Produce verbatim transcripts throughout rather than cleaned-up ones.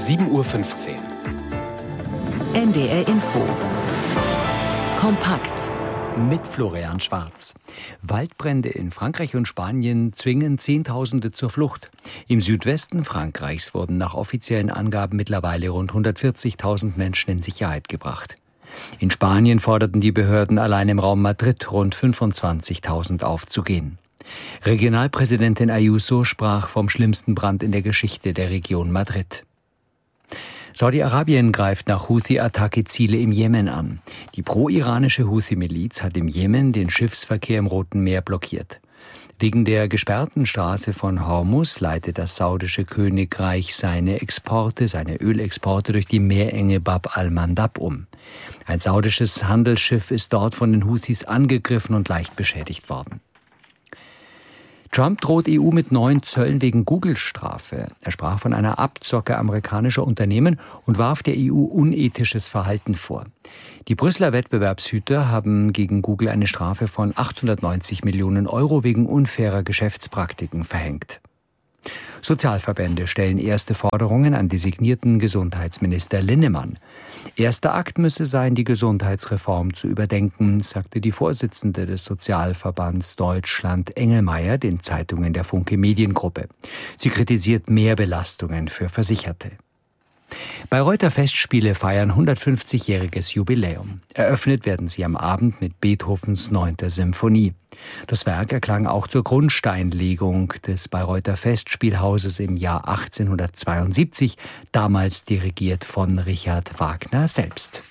sieben Uhr fünfzehn. N D R Info. Kompakt. Mit Florian Schwarz. Waldbrände in Frankreich und Spanien zwingen Zehntausende zur Flucht. Im Südwesten Frankreichs wurden nach offiziellen Angaben mittlerweile rund hundertvierzigtausend Menschen in Sicherheit gebracht. In Spanien forderten die Behörden allein im Raum Madrid rund fünfundzwanzigtausend aufzugehen. Regionalpräsidentin Ayuso sprach vom schlimmsten Brand in der Geschichte der Region Madrid. Saudi-Arabien greift nach Houthi-Attacke Ziele im Jemen an. Die pro-iranische Houthi-Miliz hat im Jemen den Schiffsverkehr im Roten Meer blockiert. Wegen der gesperrten Straße von Hormuz leitet das saudische Königreich seine Exporte, seine Ölexporte durch die Meerenge Bab al-Mandab um. Ein saudisches Handelsschiff ist dort von den Houthis angegriffen und leicht beschädigt worden. Trump droht E U mit neuen Zöllen wegen Google-Strafe. Er sprach von einer Abzocke amerikanischer Unternehmen und warf der E U unethisches Verhalten vor. Die Brüsseler Wettbewerbshüter haben gegen Google eine Strafe von achthundertneunzig Millionen Euro wegen unfairer Geschäftspraktiken verhängt. Sozialverbände stellen erste Forderungen an designierten Gesundheitsminister Linnemann. Erster Akt müsse sein, die Gesundheitsreform zu überdenken, sagte die Vorsitzende des Sozialverbands Deutschland Engelmeier den Zeitungen der Funke Mediengruppe. Sie kritisiert Mehrbelastungen für Versicherte. Bayreuther Festspiele feiern hundertfünfzigjähriges Jubiläum. Eröffnet werden sie am Abend mit Beethovens neunter Symphonie. Das Werk erklang auch zur Grundsteinlegung des Bayreuther Festspielhauses im Jahr achtzehnhundertzweiundsiebzig, damals dirigiert von Richard Wagner selbst.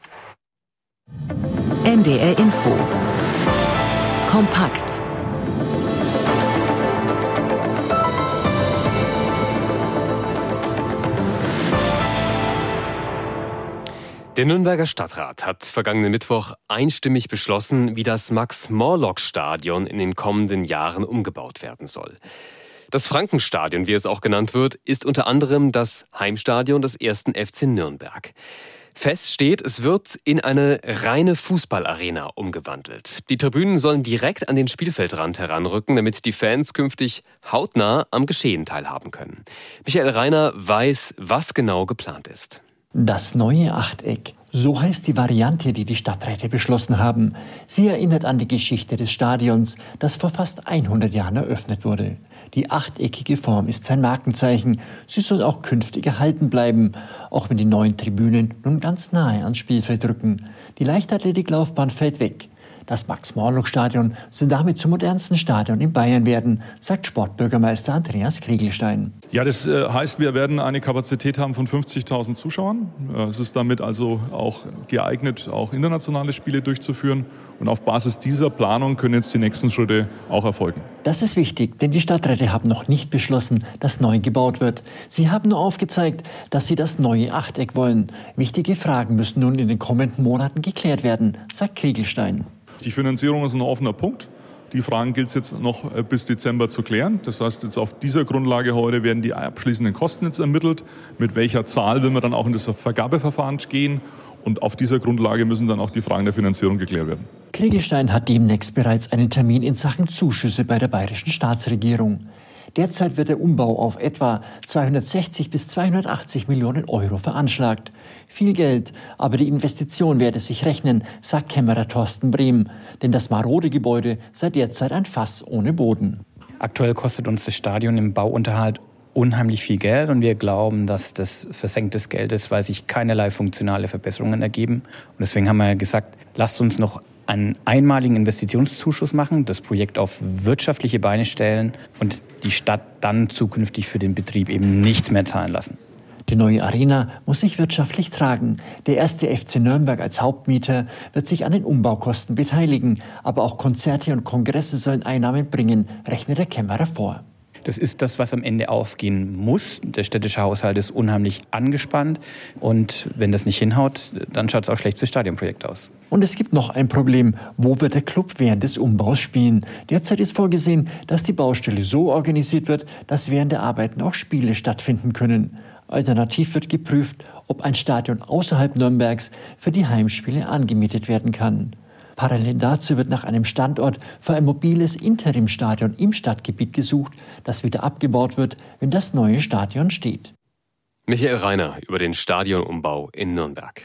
N D R Info. Kompakt. Der Nürnberger Stadtrat hat vergangenen Mittwoch einstimmig beschlossen, wie das Max-Morlock-Stadion in den kommenden Jahren umgebaut werden soll. Das Frankenstadion, wie es auch genannt wird, ist unter anderem das Heimstadion des ersten F C Nürnberg. Fest steht, es wird in eine reine Fußballarena umgewandelt. Die Tribünen sollen direkt an den Spielfeldrand heranrücken, damit die Fans künftig hautnah am Geschehen teilhaben können. Michael Reiner weiß, was genau geplant ist. Das neue Achteck, so heißt die Variante, die die Stadträte beschlossen haben. Sie erinnert an die Geschichte des Stadions, das vor fast hundert Jahren eröffnet wurde. Die achteckige Form ist sein Markenzeichen. Sie soll auch künftig erhalten bleiben, auch wenn die neuen Tribünen nun ganz nahe ans Spielfeld rücken. Die Leichtathletiklaufbahn fällt weg. Das Max-Morlock-Stadion soll damit zum modernsten Stadion in Bayern werden, sagt Sportbürgermeister Andreas Kriegelstein. Ja, das äh, heißt, wir werden eine Kapazität haben von fünfzigtausend Zuschauern. Äh, es ist damit also auch geeignet, auch internationale Spiele durchzuführen. Und auf Basis dieser Planung können jetzt die nächsten Schritte auch erfolgen. Das ist wichtig, denn die Stadträte haben noch nicht beschlossen, dass neu gebaut wird. Sie haben nur aufgezeigt, dass sie das neue Achteck wollen. Wichtige Fragen müssen nun in den kommenden Monaten geklärt werden, sagt Kriegelstein. Die Finanzierung ist ein offener Punkt. Die Fragen gilt es jetzt noch bis Dezember zu klären. Das heißt, jetzt auf dieser Grundlage heute werden die abschließenden Kosten jetzt ermittelt. Mit welcher Zahl will man dann auch in das Vergabeverfahren gehen? Und auf dieser Grundlage müssen dann auch die Fragen der Finanzierung geklärt werden. Kriegelstein hat demnächst bereits einen Termin in Sachen Zuschüsse bei der bayerischen Staatsregierung. Derzeit wird der Umbau auf etwa zweihundertsechzig bis zweihundertachtzig Millionen Euro veranschlagt. Viel Geld, aber die Investition werde sich rechnen, sagt Kämmerer Thorsten Brehm. Denn das marode Gebäude sei derzeit ein Fass ohne Boden. Aktuell kostet uns das Stadion im Bauunterhalt unheimlich viel Geld und wir glauben, dass das versenktes Geld ist, weil sich keinerlei funktionale Verbesserungen ergeben. Und deswegen haben wir gesagt, lasst uns noch einen einmaligen Investitionszuschuss machen, das Projekt auf wirtschaftliche Beine stellen und die Stadt dann zukünftig für den Betrieb eben nichts mehr zahlen lassen. Die neue Arena muss sich wirtschaftlich tragen. Der erste F C Nürnberg als Hauptmieter wird sich an den Umbaukosten beteiligen. Aber auch Konzerte und Kongresse sollen Einnahmen bringen, rechnet der Kämmerer vor. Das ist das, was am Ende aufgehen muss. Der städtische Haushalt ist unheimlich angespannt. Und wenn das nicht hinhaut, dann schaut es auch schlecht fürs Stadionprojekt aus. Und es gibt noch ein Problem. Wo wird der Club während des Umbaus spielen? Derzeit ist vorgesehen, dass die Baustelle so organisiert wird, dass während der Arbeiten auch Spiele stattfinden können. Alternativ wird geprüft, ob ein Stadion außerhalb Nürnbergs für die Heimspiele angemietet werden kann. Parallel dazu wird nach einem Standort für ein mobiles Interimstadion im Stadtgebiet gesucht, das wieder abgebaut wird, wenn das neue Stadion steht. Michael Reiner über den Stadionumbau in Nürnberg.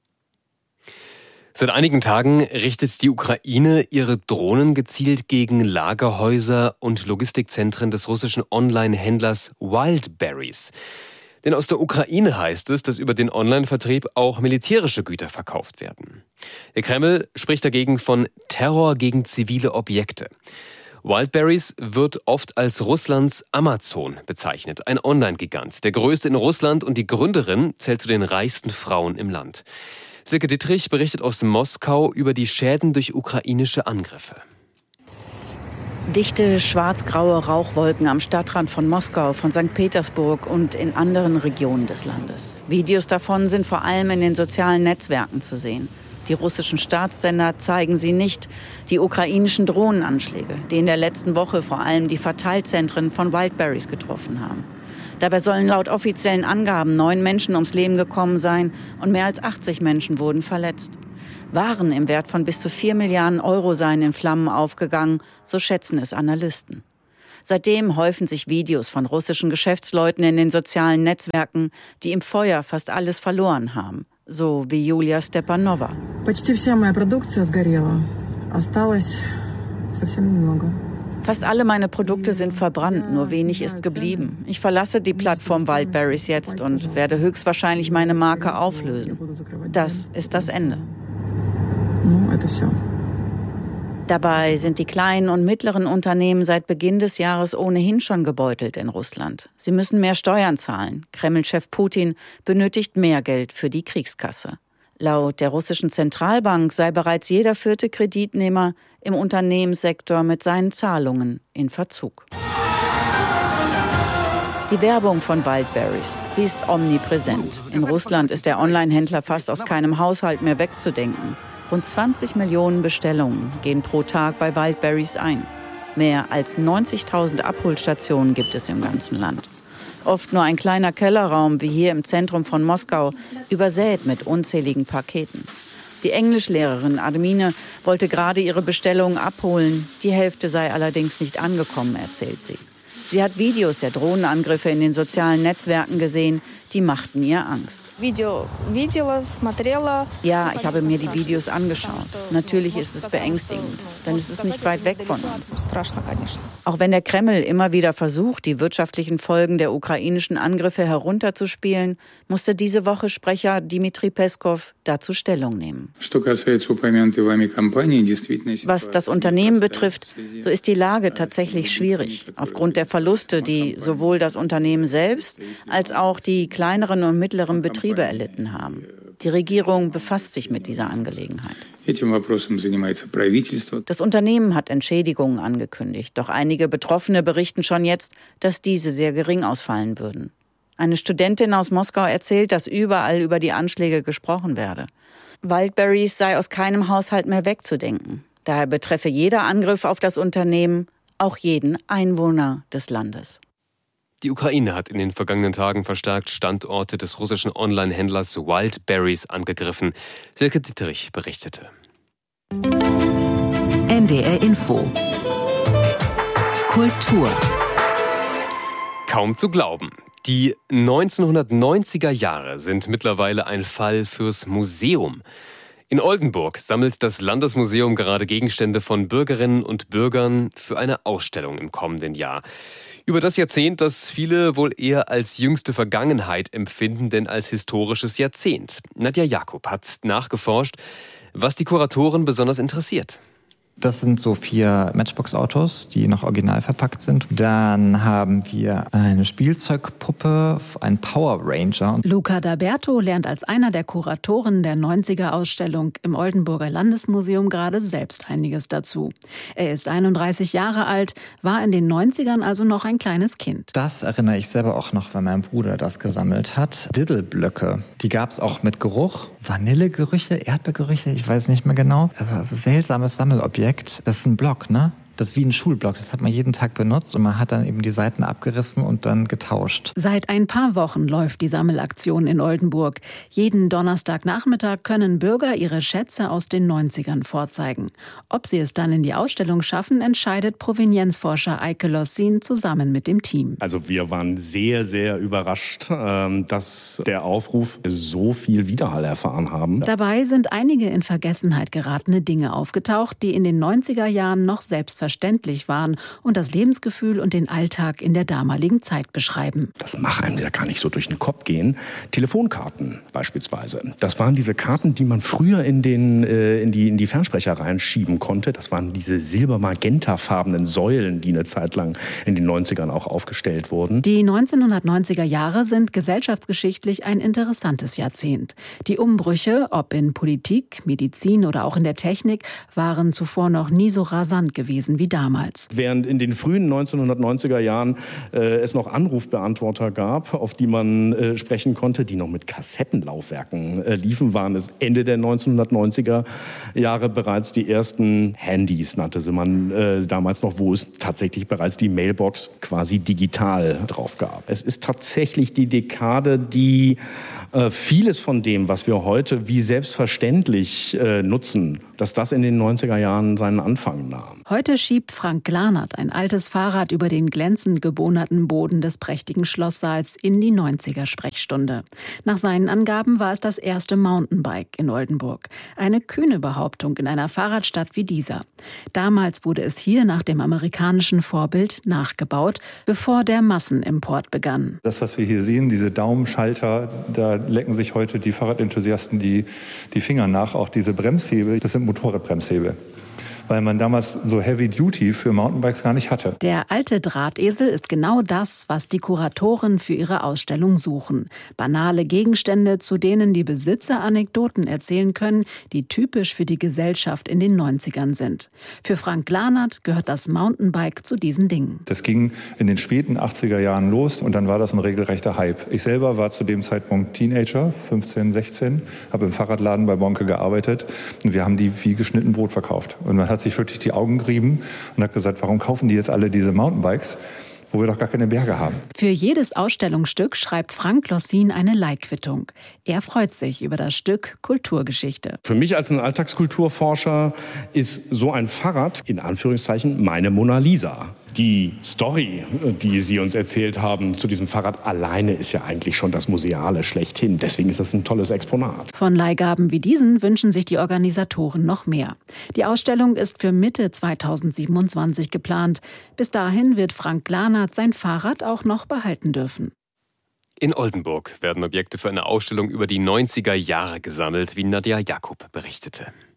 Seit einigen Tagen richtet die Ukraine ihre Drohnen gezielt gegen Lagerhäuser und Logistikzentren des russischen Online-Händlers Wildberries. Denn aus der Ukraine heißt es, dass über den Online-Vertrieb auch militärische Güter verkauft werden. Der Kreml spricht dagegen von Terror gegen zivile Objekte. Wildberries wird oft als Russlands Amazon bezeichnet, ein Online-Gigant, der größte in Russland, und die Gründerin zählt zu den reichsten Frauen im Land. Silke Dittrich berichtet aus Moskau über die Schäden durch ukrainische Angriffe. Dichte, schwarz-graue Rauchwolken am Stadtrand von Moskau, von Sankt Petersburg und in anderen Regionen des Landes. Videos davon sind vor allem in den sozialen Netzwerken zu sehen. Die russischen Staatssender zeigen sie nicht. Die ukrainischen Drohnenanschläge, die in der letzten Woche vor allem die Verteilzentren von Wildberries getroffen haben. Dabei sollen laut offiziellen Angaben neun Menschen ums Leben gekommen sein und mehr als achtzig Menschen wurden verletzt. Waren im Wert von bis zu vier Milliarden Euro seien in Flammen aufgegangen, so schätzen es Analysten. Seitdem häufen sich Videos von russischen Geschäftsleuten in den sozialen Netzwerken, die im Feuer fast alles verloren haben, so wie Julia Stepanova. Fast alle meine Produkte sind verbrannt, nur wenig ist geblieben. Ich verlasse die Plattform Wildberries jetzt und werde höchstwahrscheinlich meine Marke auflösen. Das ist das Ende. Dabei sind die kleinen und mittleren Unternehmen seit Beginn des Jahres ohnehin schon gebeutelt in Russland. Sie müssen mehr Steuern zahlen. Kreml-Chef Putin benötigt mehr Geld für die Kriegskasse. Laut der russischen Zentralbank sei bereits jeder vierte Kreditnehmer im Unternehmenssektor mit seinen Zahlungen in Verzug. Die Werbung von Wildberries, sie ist omnipräsent. In Russland ist der Online-Händler fast aus keinem Haushalt mehr wegzudenken. Rund zwanzig Millionen Bestellungen gehen pro Tag bei Wildberries ein. Mehr als neunzigtausend Abholstationen gibt es im ganzen Land. Oft nur ein kleiner Kellerraum, wie hier im Zentrum von Moskau, übersät mit unzähligen Paketen. Die Englischlehrerin Admine wollte gerade ihre Bestellungen abholen. Die Hälfte sei allerdings nicht angekommen, erzählt sie. Sie hat Videos der Drohnenangriffe in den sozialen Netzwerken gesehen, die machten ihr Angst. Ja, ich habe mir die Videos angeschaut. Natürlich ist es beängstigend, denn es ist nicht weit weg von uns. Auch wenn der Kreml immer wieder versucht, die wirtschaftlichen Folgen der ukrainischen Angriffe herunterzuspielen, musste diese Woche Sprecher Dmitri Peskov dazu Stellung nehmen. Was das Unternehmen betrifft, so ist die Lage tatsächlich schwierig. Aufgrund der Verluste, die sowohl das Unternehmen selbst als auch die kleineren und mittleren Betriebe erlitten haben. Die Regierung befasst sich mit dieser Angelegenheit. Das Unternehmen hat Entschädigungen angekündigt, doch einige Betroffene berichten schon jetzt, dass diese sehr gering ausfallen würden. Eine Studentin aus Moskau erzählt, dass überall über die Anschläge gesprochen werde. Wildberries sei aus keinem Haushalt mehr wegzudenken. Daher betreffe jeder Angriff auf das Unternehmen auch jeden Einwohner des Landes. Die Ukraine hat in den vergangenen Tagen verstärkt Standorte des russischen Online-Händlers Wildberries angegriffen. Silke Dittrich berichtete. N D R Info. Kultur. Kaum zu glauben. Die neunzehnhundertneunziger Jahre sind mittlerweile ein Fall fürs Museum. In Oldenburg sammelt das Landesmuseum gerade Gegenstände von Bürgerinnen und Bürgern für eine Ausstellung im kommenden Jahr. Über das Jahrzehnt, das viele wohl eher als jüngste Vergangenheit empfinden, denn als historisches Jahrzehnt. Nadja Jakob hat nachgeforscht, was die Kuratoren besonders interessiert. Das sind so vier Matchbox-Autos, die noch original verpackt sind. Dann haben wir eine Spielzeugpuppe, einen Power Ranger. Luca D'Aberto lernt als einer der Kuratoren der neunziger-Ausstellung im Oldenburger Landesmuseum gerade selbst einiges dazu. Er ist einunddreißig Jahre alt, war in den neunzigern also noch ein kleines Kind. Das erinnere ich selber auch noch, weil mein Bruder das gesammelt hat. Diddleblöcke, die gab es auch mit Geruch. Vanillegerüche, Erdbeergerüche, ich weiß nicht mehr genau. Also ein seltsames Sammelobjekt. Das ist ein Block, ne? Das ist wie ein Schulblock, das hat man jeden Tag benutzt und man hat dann eben die Seiten abgerissen und dann getauscht. Seit ein paar Wochen läuft die Sammelaktion in Oldenburg. Jeden Donnerstagnachmittag können Bürger ihre Schätze aus den neunzigern vorzeigen. Ob sie es dann in die Ausstellung schaffen, entscheidet Provenienzforscher Eike Lossin zusammen mit dem Team. Also wir waren sehr, sehr überrascht, dass der Aufruf so viel Widerhall erfahren haben. Dabei sind einige in Vergessenheit geratene Dinge aufgetaucht, die in den neunziger Jahren noch selbstverständlich waren und das Lebensgefühl und den Alltag in der damaligen Zeit beschreiben. Das mag einem ja gar nicht so durch den Kopf gehen. Telefonkarten beispielsweise. Das waren diese Karten, die man früher in, den, äh, in, die, in die Fernsprecher reinschieben konnte. Das waren diese silber-magentafarbenen Säulen, die eine Zeit lang in den neunzigern auch aufgestellt wurden. Die neunzehnhundertneunziger Jahre sind gesellschaftsgeschichtlich ein interessantes Jahrzehnt. Die Umbrüche, ob in Politik, Medizin oder auch in der Technik, waren zuvor noch nie so rasant gewesen wie damals. Während in den frühen neunzehnhundertneunziger Jahren äh, es noch Anrufbeantworter gab, auf die man äh, sprechen konnte, die noch mit Kassettenlaufwerken äh, liefen, waren es Ende der neunzehnhundertneunziger Jahre bereits die ersten Handys, nannte sie man äh, damals noch, wo es tatsächlich bereits die Mailbox quasi digital drauf gab. Es ist tatsächlich die Dekade, die äh, vieles von dem, was wir heute wie selbstverständlich äh, nutzen, dass das in den neunziger Jahren seinen Anfang nahm. Heute schiebt Frank Glanert ein altes Fahrrad über den glänzend gebohnerten Boden des prächtigen Schlosssaals in die neunziger-Sprechstunde. Nach seinen Angaben war es das erste Mountainbike in Oldenburg. Eine kühne Behauptung in einer Fahrradstadt wie dieser. Damals wurde es hier nach dem amerikanischen Vorbild nachgebaut, bevor der Massenimport begann. Das, was wir hier sehen, diese Daumenschalter, da lecken sich heute die Fahrradenthusiasten die, die Finger nach. Auch diese Bremshebel, das sind Motorradbremshebel, weil man damals so Heavy Duty für Mountainbikes gar nicht hatte. Der alte Drahtesel ist genau das, was die Kuratoren für ihre Ausstellung suchen. Banale Gegenstände, zu denen die Besitzer Anekdoten erzählen können, die typisch für die Gesellschaft in den neunzigern sind. Für Frank Glanert gehört das Mountainbike zu diesen Dingen. Das ging in den späten achtziger Jahren los und dann war das ein regelrechter Hype. Ich selber war zu dem Zeitpunkt Teenager, fünfzehn, sechzehn, habe im Fahrradladen bei Bonke gearbeitet und wir haben die wie geschnitten Brot verkauft. Und man hat sich wirklich die Augen gerieben und hat gesagt, warum kaufen die jetzt alle diese Mountainbikes, wo wir doch gar keine Berge haben. Für jedes Ausstellungsstück schreibt Frank Lossin eine Leihquittung. Er freut sich über das Stück Kulturgeschichte. Für mich als ein Alltagskulturforscher ist so ein Fahrrad, in Anführungszeichen, meine Mona Lisa. Die Story, die Sie uns erzählt haben zu diesem Fahrrad alleine, ist ja eigentlich schon das Museale schlechthin. Deswegen ist das ein tolles Exponat. Von Leihgaben wie diesen wünschen sich die Organisatoren noch mehr. Die Ausstellung ist für Mitte zweitausendsiebenundzwanzig geplant. Bis dahin wird Frank Glanert sein Fahrrad auch noch behalten dürfen. In Oldenburg werden Objekte für eine Ausstellung über die neunziger Jahre gesammelt, wie Nadja Jakob berichtete.